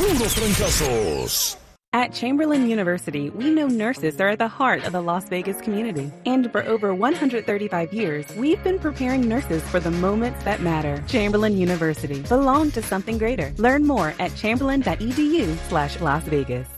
puros trancazos. At Chamberlain University, we know nurses are at the heart of the Las Vegas community. And for over 135 years, we've been preparing nurses for the moments that matter. Chamberlain University. Belong to something greater. Learn more at chamberlain.edu/Las Vegas.